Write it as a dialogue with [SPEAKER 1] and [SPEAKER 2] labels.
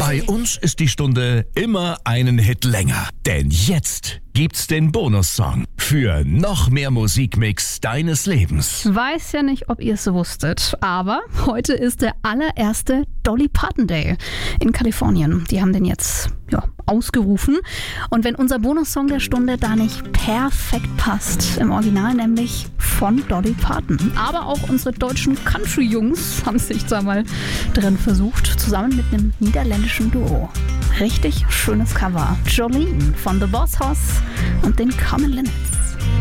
[SPEAKER 1] Bei uns ist die Stunde immer einen Hit länger. Denn jetzt gibt's den Bonussong für noch mehr Musikmix deines Lebens.
[SPEAKER 2] Weiß ja nicht, ob ihr es wusstet, aber heute ist der allererste Dolly Parton Day in Kalifornien. Die haben den jetzt ausgerufen. Und wenn unser Bonussong der Stunde da nicht perfekt passt, im Original nämlich von Dolly Parton. Aber auch unsere deutschen Country-Jungs haben sich da mal drin versucht, zusammen mit einem niederländischen Duo. Richtig schönes Cover. Jolene von The Boss Hoss und den Common Linnets.